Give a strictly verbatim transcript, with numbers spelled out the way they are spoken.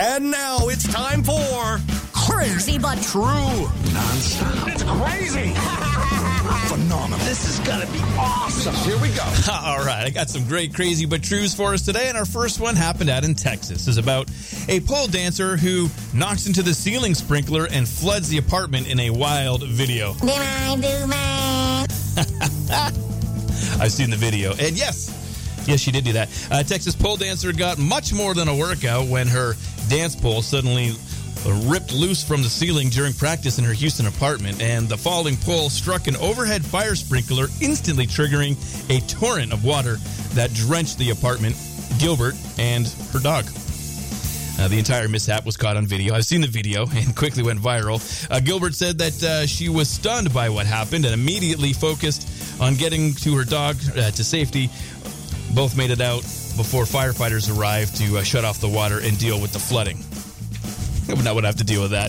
And now it's time for Crazy But True. Non-stop. It's crazy. Phenomenal. This is going to be awesome. Here we go. All right, I got some great crazy but trues for us today, and our first one happened out in Texas. It's about a pole dancer who knocks into the ceiling sprinkler and floods the apartment in a wild video. do my, do my. I've seen the video, and yes, yes, she did do that. Uh, Texas pole dancer got much more than a workout when her dance pole suddenly ripped loose from the ceiling during practice in her Houston apartment, and the falling pole struck an overhead fire sprinkler, instantly triggering a torrent of water that drenched the apartment, Gilbert, and her dog. Uh, the entire mishap was caught on video. I've seen the video and quickly went viral. Uh, Gilbert said that uh, she was stunned by what happened and immediately focused on getting to her dog uh, to safety. Both made it out before firefighters arrived to uh, shut off the water and deal with the flooding. I would not want to have to deal with that.